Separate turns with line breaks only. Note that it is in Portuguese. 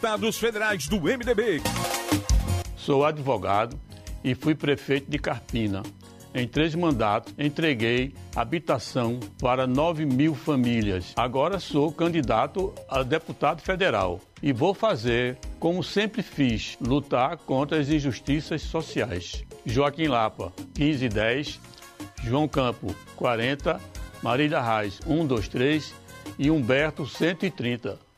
Deputados federais do MDB.
Sou advogado e fui prefeito de Carpina. Em 3 mandatos, entreguei habitação para 9.000 famílias. Agora sou candidato a deputado federal e vou fazer, como sempre fiz, lutar contra as injustiças sociais. Joaquim Lapa, 1510, João Campo, 40, Marília Reis, 123 e Humberto, 130.